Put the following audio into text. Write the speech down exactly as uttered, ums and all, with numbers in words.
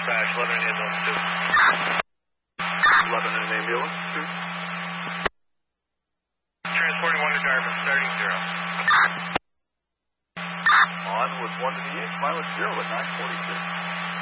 dispatch, eleven in ambulance two. eleven in ambulance two. Transporting one to Dartmouth, starting zero. On with one to the east, pilot zero at nine forty-six.